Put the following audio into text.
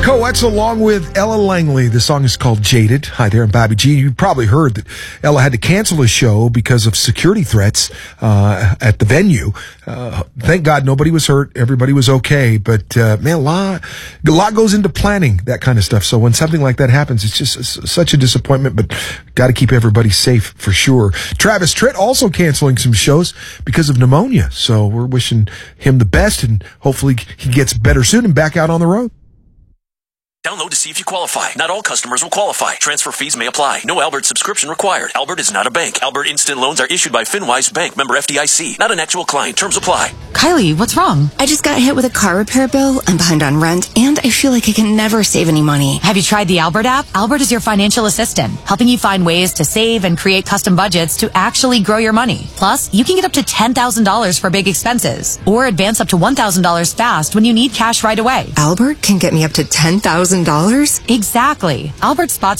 Coettes along with Ella Langley. The song is called Jaded. Hi there, I'm Bobby G. You probably heard that Ella had to cancel a show because of security threats at the venue. Thank God nobody was hurt. Everybody was okay. But, man, a lot goes into planning that kind of stuff. So when something like that happens, it's just such a disappointment, but got to keep everybody safe for sure. Travis Tritt also canceling some shows because of pneumonia. So we're wishing him the best, and hopefully he gets better soon and back out on the road. Download to see if you qualify. Not all customers will qualify. Transfer fees may apply. No Albert subscription required. Albert is not a bank. Albert Instant Loans are issued by FinWise Bank, member FDIC. Not an actual client. Terms apply. Kylie, what's wrong? I just got hit with a car repair bill. I'm behind on rent, and I feel like I can never save any money. Have you tried the Albert app? Albert is your financial assistant, helping you find ways to save and create custom budgets to actually grow your money. Plus, you can get up to $10,000 for big expenses, or advance up to $1,000 fast when you need cash right away. Albert can get me up to $10,000? Exactly. Albert spots